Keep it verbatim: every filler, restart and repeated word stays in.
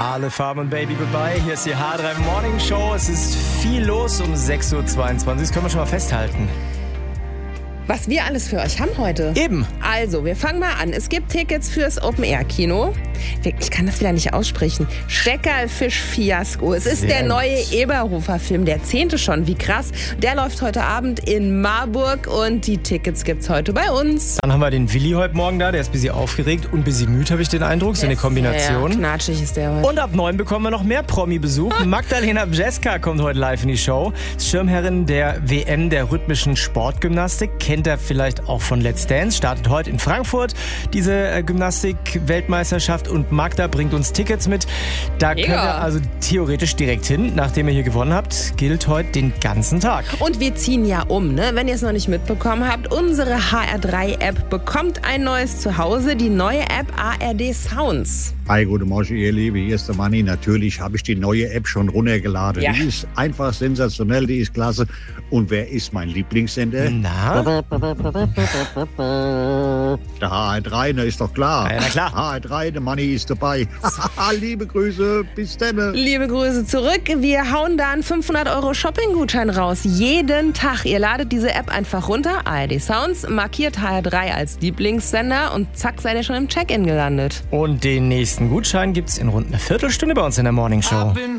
Alle Farben und Baby Goodbye. Hier ist die H drei Morning Show. Es ist viel los um sechs Uhr zweiundzwanzig. Das können wir schon mal festhalten. Was wir alles für euch haben heute. Eben. Also, wir fangen mal an. Es gibt Tickets fürs Open-Air-Kino. Ich kann das wieder nicht aussprechen. Steckerlfisch-Fiasko. Es ist Sehr der gut. neue Eberhofer-Film, der zehnte schon. Wie krass. Der läuft heute Abend in Marburg und die Tickets gibt's heute bei uns. Dann haben wir den Willi heute Morgen da. Der ist ein bisschen aufgeregt und ein bisschen müde, habe ich den Eindruck. So eine Kombination. Ja, knatschig ist der heute. Und ab neun bekommen wir noch mehr Promi-Besuch. Magdalena Bjeska kommt heute live in die Show. Schirmherrin der W M der rhythmischen Sportgymnastik. Kennt er vielleicht auch von Let's Dance. Startet heute in Frankfurt diese äh, Gymnastik-Weltmeisterschaft. Und Magda bringt uns Tickets mit. Da könnt Ja. ihr also theoretisch direkt hin. Nachdem ihr hier gewonnen habt, gilt heute den ganzen Tag. Und wir ziehen ja um, ne? Wenn ihr es noch nicht mitbekommen habt, unsere H R drei App bekommt ein neues Zuhause. Die neue App A R D Sounds. Hi, guten Morgen, ihr Lieben. Hier ist der Manni. Natürlich habe ich die neue App schon runtergeladen. Ja. Die ist einfach sensationell, die ist klasse. Und wer ist mein Lieblingssender? Na? Der H R drei, ne, ist doch klar. Ja, na klar. H R drei, der Manni ist dabei. Liebe Grüße, bis dann. Liebe Grüße zurück. Wir hauen da einen fünfhundert Euro Shopping-Gutschein raus. Jeden Tag. Ihr ladet diese App einfach runter. A R D Sounds, markiert H R drei als Lieblingssender und zack, seid ihr schon im Check-in gelandet. Und den nächsten Gutschein gibt's in rund einer Viertelstunde bei uns in der Morning Show.